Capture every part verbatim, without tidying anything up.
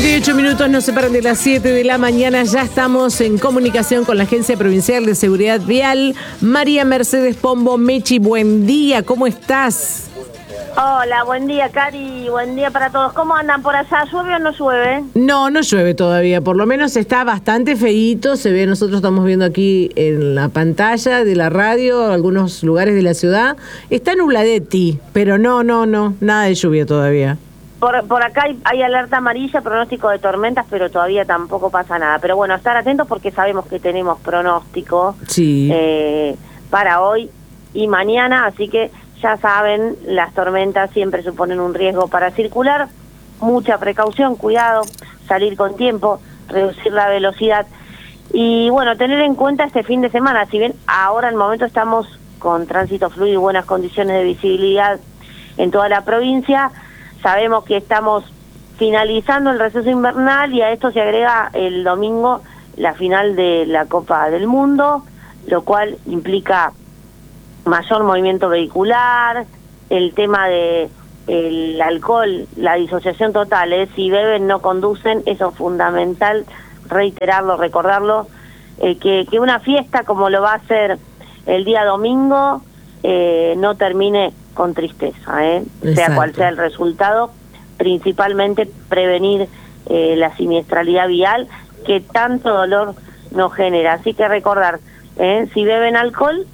cincuenta y ocho minutos nos separan de las siete de la mañana. Ya estamos en comunicación con la Agencia Provincial de Seguridad Vial. María Mercedes Pombo. Mechi, buen día, ¿cómo estás? Hola, buen día, Cari, buen día para todos. ¿Cómo andan por allá? ¿Llueve o no llueve? No, no llueve todavía, por lo menos está bastante feíto, se ve, nosotros estamos viendo aquí en la pantalla de la radio, algunos lugares de la ciudad, está nubladetti, pero no, no, no, nada de lluvia todavía. Por, por acá hay, hay alerta amarilla, pronóstico de tormentas, pero todavía tampoco pasa nada. Pero bueno, estar atentos porque sabemos que tenemos pronóstico sí. eh, para hoy y mañana, así que ya saben, las tormentas siempre suponen un riesgo para circular. Mucha precaución, cuidado, salir con tiempo, reducir la velocidad. Y bueno, tener en cuenta este fin de semana, si bien ahora en el momento estamos con tránsito fluido y buenas condiciones de visibilidad en toda la provincia, sabemos que estamos finalizando el receso invernal y a esto se agrega el domingo la final de la Copa del Mundo, lo cual implica mayor movimiento vehicular, el tema de el alcohol, la disociación total, ¿eh? Si beben no conducen, eso es fundamental reiterarlo, recordarlo, eh, que, que una fiesta como lo va a ser el día domingo eh, no termine con tristeza, ¿eh? Sea cual sea el resultado, principalmente prevenir eh, la siniestralidad vial que tanto dolor nos genera. Así que recordar, ¿eh? Si beben alcohol,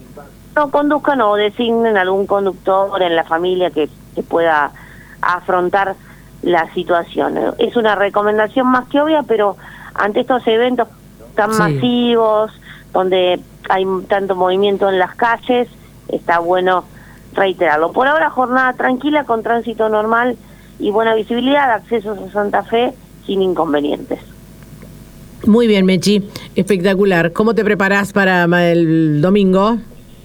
no conduzcan o designen algún conductor en la familia que, que pueda afrontar la situación. Es una recomendación más que obvia, pero ante estos eventos tan sí. masivos, donde hay tanto movimiento en las calles, está bueno reiterarlo. Por ahora, jornada tranquila, con tránsito normal y buena visibilidad, accesos a Santa Fe sin inconvenientes. Muy bien, Mechi, espectacular. ¿Cómo te preparás para el domingo?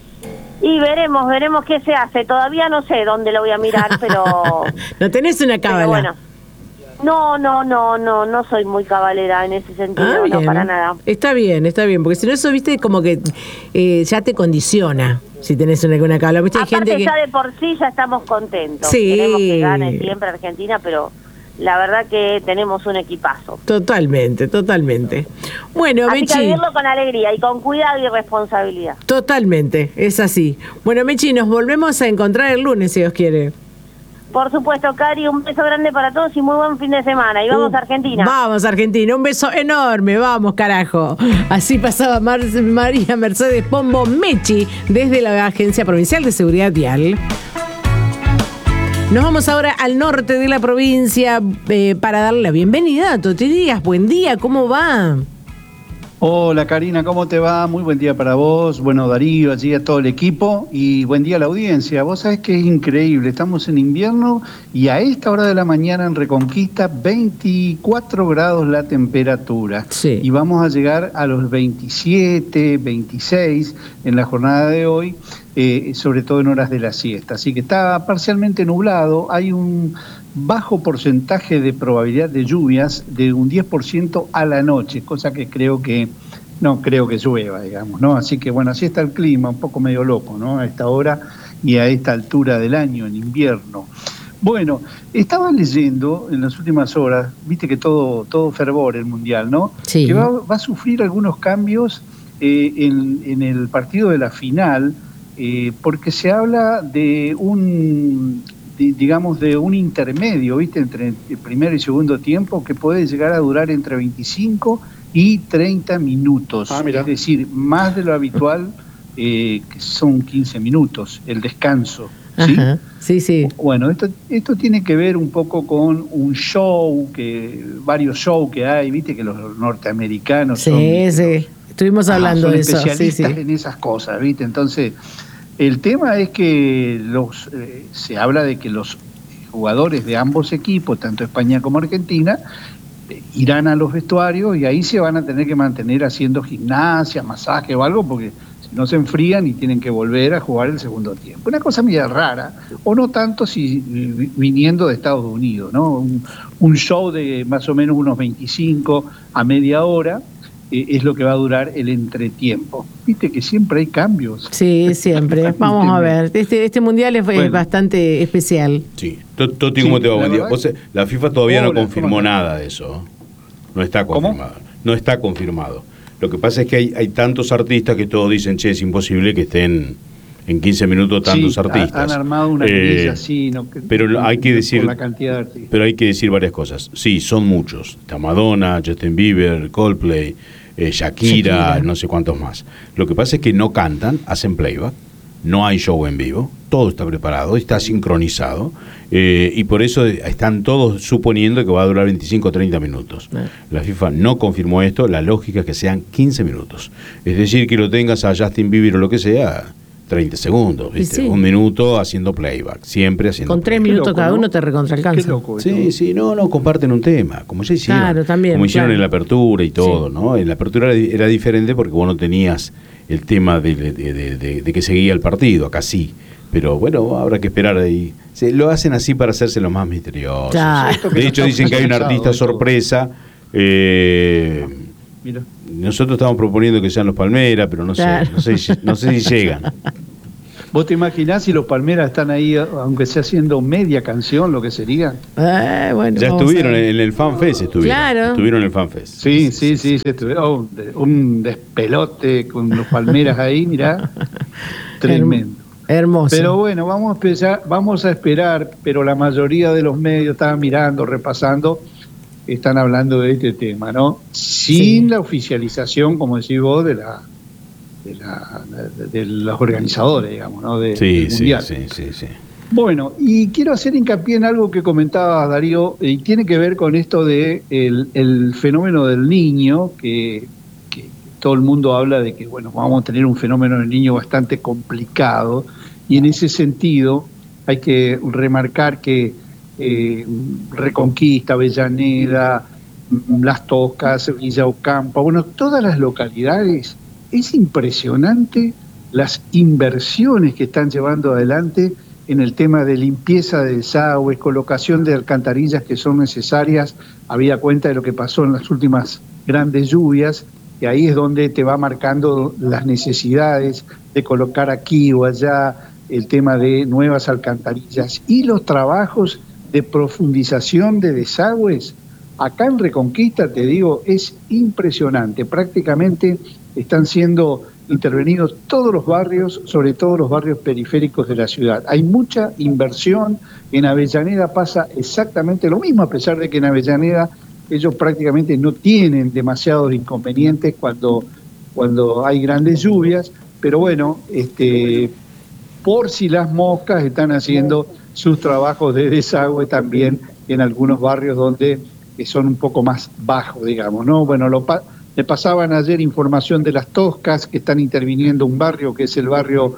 Y veremos, veremos qué se hace. Todavía no sé dónde lo voy a mirar, pero... ¿No tenés una cábala? Pero bueno, no, no, no, no, no soy muy cabalera en ese sentido, ah, no, para nada. Está bien, está bien, porque si no eso, viste, como que eh, ya te condiciona si tenés una, una cábala. ¿Viste? Hay Aparte gente que... ya de por sí ya estamos contentos. Sí. Queremos que gane siempre Argentina, pero... la verdad que tenemos un equipazo. Totalmente, totalmente. Bueno, así Mechi, que vivirlo con alegría y con cuidado y responsabilidad. Totalmente, es así. Bueno, Mechi, nos volvemos a encontrar el lunes, si Dios quiere. Por supuesto, Cari, un beso grande para todos y muy buen fin de semana. Y vamos uh, a Argentina. Vamos a Argentina, un beso enorme, vamos carajo. Así pasaba Mar María Mercedes Pombo Mechi desde la Agencia Provincial de Seguridad Vial. Nos vamos ahora al norte de la provincia eh, para darle la bienvenida a Toti Díaz. Buen día, ¿cómo va? Hola Karina, ¿cómo te va? Muy buen día para vos, bueno Darío, allí a todo el equipo y buen día a la audiencia. Vos sabés que es increíble, estamos en invierno y a esta hora de la mañana en Reconquista veinticuatro grados la temperatura. Sí. Y vamos a llegar a los veintisiete, veintiséis en la jornada de hoy, eh, sobre todo en horas de la siesta. Así que está parcialmente nublado, hay un bajo porcentaje de probabilidad de lluvias de un diez por ciento a la noche, cosa que creo que no creo que llueva, digamos, ¿no? Así que bueno, así está el clima, un poco medio loco, ¿no? A esta hora y a esta altura del año, en invierno. Bueno, estaba leyendo en las últimas horas, viste que todo, todo fervor el Mundial, ¿no? Sí. Que va, va a sufrir algunos cambios eh, en, en el partido de la final, eh, porque se habla de un... digamos, de un intermedio, ¿viste? Entre el primer y segundo tiempo, que puede llegar a durar entre veinticinco y treinta minutos. Ah, mira. Es decir, más de lo habitual, eh, que son quince minutos, el descanso. ¿Sí? Ajá, sí, sí. Bueno, esto, esto tiene que ver un poco con un show, que varios shows que hay, ¿viste? Que los norteamericanos sí, son... Sí, estuvimos hablando ah, son de eso. especialistas Sí, sí. en esas cosas, ¿viste? Entonces... el tema es que los eh, se habla de que los jugadores de ambos equipos, tanto España como Argentina, eh, irán a los vestuarios y ahí se van a tener que mantener haciendo gimnasia, masaje o algo, porque si no se enfrían y tienen que volver a jugar el segundo tiempo. Una cosa media rara, o no tanto si viniendo de Estados Unidos, ¿no? Un, un show de más o menos unos veinticinco a media hora, eh, es lo que va a durar el entretiempo. Viste que siempre hay cambios. Sí, siempre. Vamos a ver. Este, este mundial es bueno. bastante especial. Sí. Toti, ¿cómo sí, te va? Buen día. Vos, la FIFA todavía Hola, no confirmó nada de eso. No está confirmado. ¿Cómo? No está confirmado. Lo que pasa es que hay, hay tantos artistas que todos dicen, che, es imposible que estén en quince minutos tantos sí, artistas. Han armado una eh, así, no, que, pero hay que decir, por la cantidad de artistas. Pero hay que decir varias cosas. Sí, son muchos. Está Madonna, Justin Bieber, Coldplay, eh, Shakira, Shakira, no sé cuántos más. Lo que pasa es que no cantan, hacen playback, no hay show en vivo, todo está preparado, está sincronizado, eh, y por eso están todos suponiendo que va a durar veinticinco o treinta minutos. Eh. La FIFA no confirmó esto, la lógica es que sean quince minutos. Es decir, que lo tengas a Justin Bieber o lo que sea, treinta segundos, ¿viste? Sí. Un minuto haciendo playback, siempre haciendo Con tres playback. minutos loco, cada uno te recontraalcanza. Qué loco, sí, ¿no? sí, no, no, comparten un tema, como ya hicieron, claro, también, como hicieron claro. en la apertura y todo, sí. ¿no? En la apertura era diferente porque vos no tenías el tema de, de, de, de, de que seguía el partido, acá sí. Pero bueno, habrá que esperar ahí. Se, lo hacen así para hacerse lo más misterioso. Claro. De hecho, dicen que hay un artista sorpresa. Eh, Mira. Nosotros estamos proponiendo que sean los Palmeras, pero no claro. sé, no sé, si, no sé si llegan. ¿Vos te imaginás si los Palmeras están ahí, aunque sea haciendo media canción, lo que sería? Eh, bueno, ya estuvieron en el FanFest, estuvieron. Claro. Estuvieron en el FanFest. Sí, sí, sí, sí estuvieron. Oh, un despelote con los Palmeras ahí, mirá. Tremendo. Hermoso. Pero bueno, vamos a empezar, vamos a esperar, pero la mayoría de los medios estaban mirando, repasando, están hablando de este tema, ¿no? Sin sí. la oficialización, como decís vos, de la de, la, de, de los organizadores, digamos, ¿no? De, sí, del mundial. sí, sí, sí, sí. Bueno, y quiero hacer hincapié en algo que comentaba Darío, y tiene que ver con esto de el, el fenómeno del niño, que, que todo el mundo habla de que, bueno, vamos a tener un fenómeno del niño bastante complicado, y en ese sentido hay que remarcar que eh, Reconquista, Avellaneda, Las Toscas, Villa Ocampo, bueno, todas las localidades, es impresionante las inversiones que están llevando adelante en el tema de limpieza de desagües, colocación de alcantarillas que son necesarias, habida cuenta de lo que pasó en las últimas grandes lluvias, y ahí es donde te va marcando las necesidades de colocar aquí o allá el tema de nuevas alcantarillas y los trabajos de profundización de desagües. Acá en Reconquista, te digo, es impresionante, prácticamente están siendo intervenidos todos los barrios, sobre todo los barrios periféricos de la ciudad. Hay mucha inversión, en Avellaneda pasa exactamente lo mismo, a pesar de que en Avellaneda ellos prácticamente no tienen demasiados inconvenientes cuando, cuando hay grandes lluvias, pero bueno, este, por si las moscas están haciendo sus trabajos de desagüe también en algunos barrios donde son un poco más bajos, digamos, ¿no? Bueno, lo pa- le pasaban ayer información de Las Toscas, que están interviniendo un barrio que es el barrio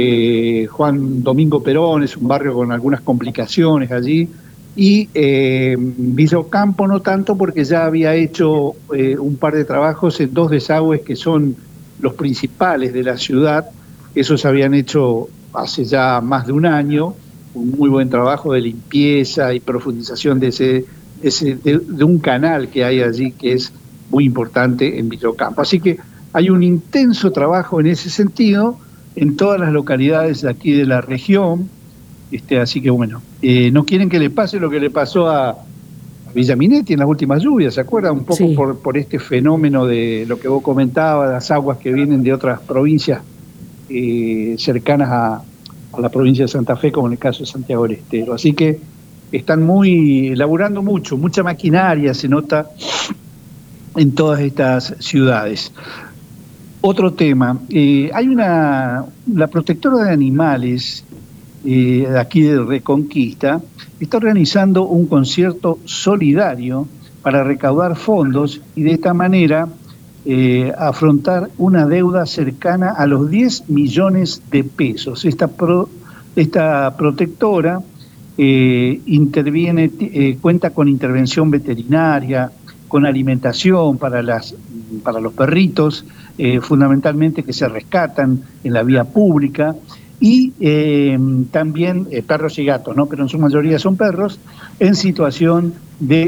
eh, Juan Domingo Perón, es un barrio con algunas complicaciones allí, y eh, Villa Ocampo no tanto, porque ya había hecho eh, un par de trabajos en dos desagües que son los principales de la ciudad. Esos se habían hecho hace ya más de un año, un muy buen trabajo de limpieza y profundización de ese, ese de, de un canal que hay allí que es muy importante en Villa Ocampo. Así que hay un intenso trabajo en ese sentido en todas las localidades de aquí de la región. Este, así que bueno, eh, no quieren que le pase lo que le pasó a, a Villa Minetti en las últimas lluvias, ¿se acuerdan? Un poco sí. por, por este fenómeno de lo que vos comentabas, las aguas que vienen de otras provincias eh, cercanas a, a la provincia de Santa Fe, como en el caso de Santiago del Estero. Así que están muy laburando mucho, mucha maquinaria se nota en todas estas ciudades. Otro tema, eh, hay una, la protectora de animales eh, de aquí de Reconquista, está organizando un concierto solidario para recaudar fondos y de esta manera eh, afrontar una deuda cercana a los diez millones de pesos. Esta, pro, esta protectora eh, interviene, eh, cuenta con intervención veterinaria, con alimentación para, las, para los perritos, eh, fundamentalmente que se rescatan en la vía pública, y eh, también eh, perros y gatos, ¿no? Pero en su mayoría son perros en situación de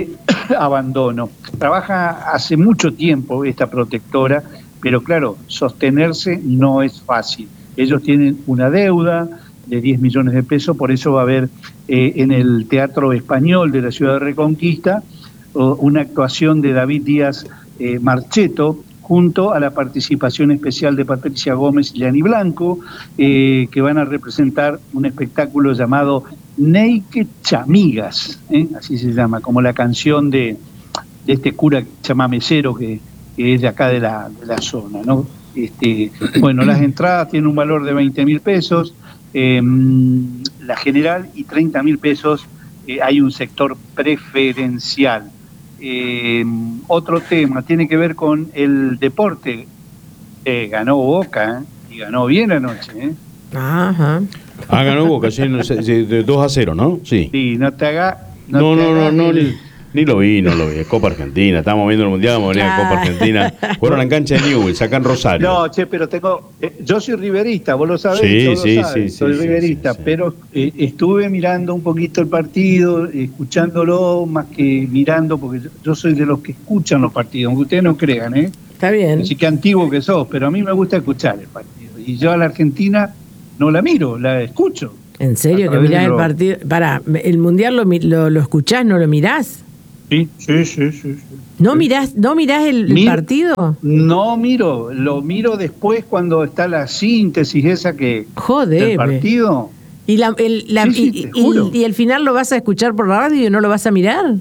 abandono. Trabaja hace mucho tiempo esta protectora, pero claro, sostenerse no es fácil. Ellos tienen una deuda de diez millones de pesos, por eso va a haber eh, en el Teatro Español de la Ciudad de Reconquista o, una actuación de David Díaz eh, Marchetto, junto a la participación especial de Patricia Gómez y Leani Blanco, eh, que van a representar un espectáculo llamado Neike Chamigas, ¿eh? Así se llama, como la canción de, de este cura chamamecero que, que es de acá de la, de la zona, ¿no? Este, bueno, las entradas tienen un valor de veinte mil pesos, eh, la general, y treinta mil pesos eh, hay un sector preferencial. Eh, otro tema tiene que ver con el deporte. Eh, ganó Boca, ¿eh? Y ganó bien anoche, ¿eh? Ajá. Ah, ganó Boca, sí, no sé, de dos a cero, ¿no? Sí. Sí, no te haga. No, no, no, no, no, ni, ni lo vi, no lo vi. Es Copa Argentina, estábamos viendo el Mundial, vamos a venir a Copa Argentina. Fueron a la cancha de Newell, sacan Rosario. No, che, pero tengo. Eh, yo soy riverista, vos lo sabés. Sí, yo sí, lo sabés, sí, soy sí, riverista, sí, sí. pero eh, estuve mirando un poquito el partido, escuchándolo más que mirando, porque yo, yo soy de los que escuchan los partidos, aunque ustedes no crean, ¿eh? Está bien. Así que antiguo que sos, pero a mí me gusta escuchar el partido. Y yo a la Argentina no la miro, la escucho. ¿En serio que mirás el partido? Pará, ¿el Mundial lo, lo, lo escuchás, no lo mirás? Sí, sí, sí, sí. sí. ¿No mirás, no mirás el, el Mir, partido? No miro, lo miro después cuando está la síntesis esa que Joder, del partido. ¿Y, la, el, la, sí, sí, y, y, y el final lo vas a escuchar por la radio y no lo vas a mirar?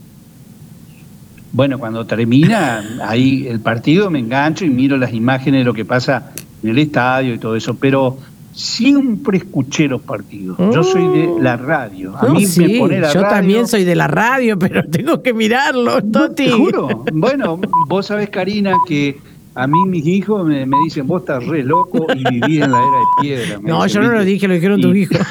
Bueno, cuando termina ahí el partido me engancho y miro las imágenes de lo que pasa en el estadio y todo eso, pero siempre escuché los partidos. Oh. Yo soy de la radio. A no, mí sí, me pone la yo radio. También soy de la radio, pero tengo que mirarlo, No, Toti. te juro. Bueno, vos sabés, Karina, que a mí mis hijos me, me dicen, vos estás re loco y vivís en la era de piedra. No, dicen, yo no lo dije, lo dijeron y... tus hijos.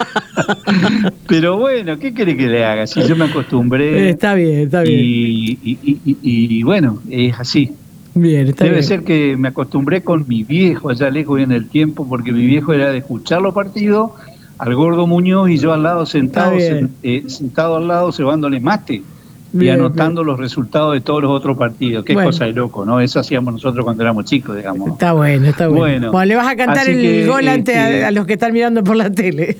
Pero bueno, ¿qué querés que le haga? Si yo me acostumbré. Está bien, está bien. Y, y, y, y, y bueno, es así. Bien, está Debe bien. ser que me acostumbré con mi viejo allá lejos en el tiempo, porque mi viejo era de escuchar los partidos, al Gordo Muñoz y yo al lado sentado, sen, eh, sentado al lado cebándole mate bien, y anotando bien. los resultados de todos los otros partidos. Qué bueno. cosa de loco, ¿no? Eso hacíamos nosotros cuando éramos chicos, digamos. Está bueno, está bueno. Bueno, bueno le vas a cantar el que, gol ante este... a, a los que están mirando por la tele.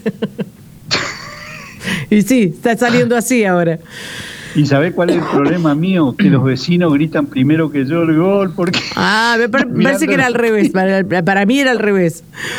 Y sí, está saliendo así ahora. ¿Y sabés cuál es el problema mío? Que los vecinos gritan primero que yo el gol, porque... Ah, me par parece que era al revés, para, para mí era al revés.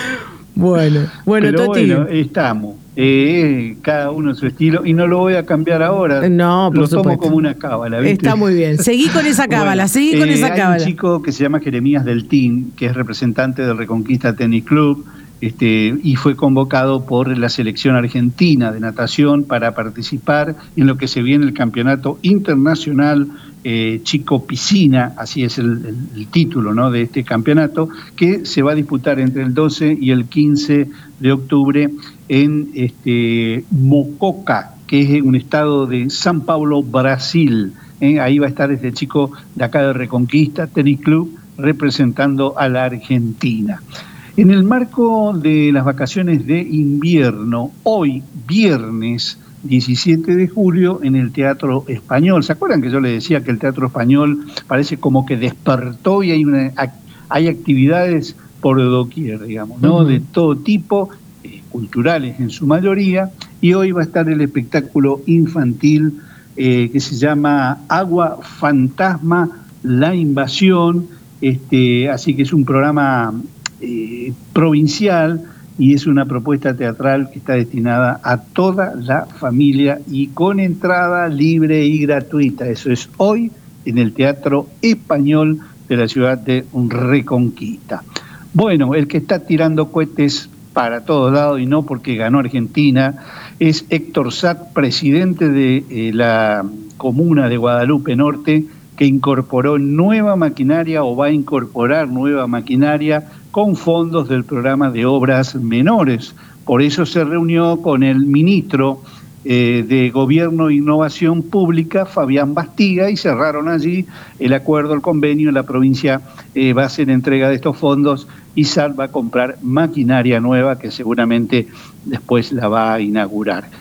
Bueno, bueno, Pero Toti. bueno, estamos, eh, cada uno en su estilo, y no lo voy a cambiar ahora. No, por Lo supuesto. tomo como una cábala, ¿viste? Está muy bien. Seguí con esa cábala, bueno, seguí con eh, esa hay cábala. Un chico que se llama Jeremías Deltín, que es representante del Reconquista Tenis Club, Este, y fue convocado por la selección argentina de natación para participar en lo que se viene el campeonato internacional eh, Chico Piscina, así es el, el, el título, ¿no?, de este campeonato, que se va a disputar entre el doce y el quince de octubre en este, Mococa, que es un estado de San Paulo, Brasil. ¿eh? Ahí va a estar este chico de acá de Reconquista Tenis Club representando a la Argentina. En el marco de las vacaciones de invierno, hoy, viernes diecisiete de julio, en el Teatro Español. ¿Se acuerdan que yo les decía que el Teatro Español parece como que despertó y hay, una, hay actividades por doquier, digamos, ¿no? Uh-huh. De todo tipo, eh, culturales en su mayoría, y hoy va a estar el espectáculo infantil eh, que se llama Agua Fantasma, la Invasión, este, así que es un programa... Eh, provincial y es una propuesta teatral que está destinada a toda la familia y con entrada libre y gratuita. Eso es hoy en el Teatro Español de la ciudad de Reconquista. Bueno, el que está tirando cohetes para todos lados y no porque ganó Argentina es Héctor Satt, presidente de eh, la comuna de Guadalupe Norte, que incorporó nueva maquinaria o va a incorporar nueva maquinaria con fondos del programa de obras menores. Por eso se reunió con el ministro eh, de Gobierno e Innovación Pública, Fabián Bastiga, y cerraron allí el acuerdo, el convenio. La provincia eh, va a hacer entrega de estos fondos y Satt va a comprar maquinaria nueva que seguramente después la va a inaugurar.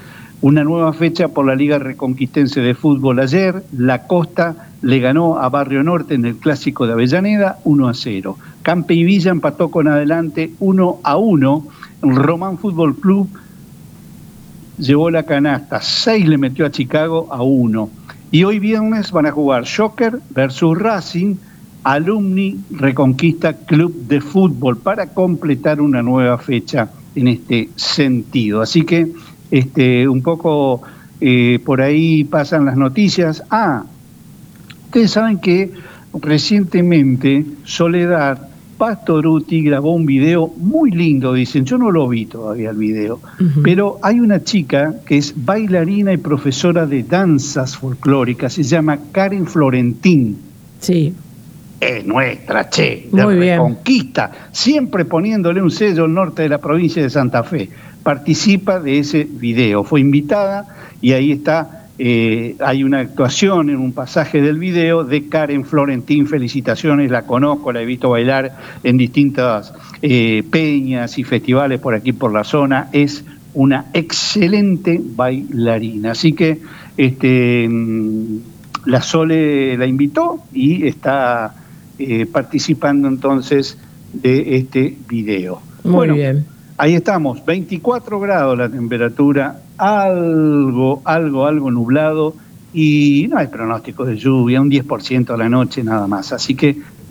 Una nueva fecha por la Liga Reconquistense de Fútbol ayer. La Costa le ganó a Barrio Norte en el Clásico de Avellaneda uno a cero. Campe y Villa empató con Adelante uno a uno. Román Fútbol Club llevó la canasta, seis le metió a Chicago a uno. Y hoy viernes van a jugar Joker versus Racing, Alumni Reconquista Club de Fútbol, para completar una nueva fecha en este sentido. Así que este, un poco eh, por ahí pasan las noticias. Ah, ustedes saben que recientemente Soledad Pastoruti grabó un video muy lindo, dicen, yo no lo vi todavía el video, uh-huh. pero hay una chica que es bailarina y profesora de danzas folclóricas, se llama Karen Florentín. Sí. Es nuestra, che, de muy Reconquista, bien. Siempre poniéndole un sello al norte de la provincia de Santa Fe. Participa de ese video, fue invitada y ahí está. Eh, hay una actuación en un pasaje del video de Karen Florentín. Felicitaciones, la conozco, la he visto bailar en distintas eh, peñas y festivales por aquí por la zona. Es una excelente bailarina, así que este, la Sole la invitó y está eh, participando entonces de este video. Muy bueno, bien. Ahí estamos, veinticuatro grados la temperatura, algo, algo, algo nublado y no hay pronóstico de lluvia, un diez por ciento a la noche nada más. Así que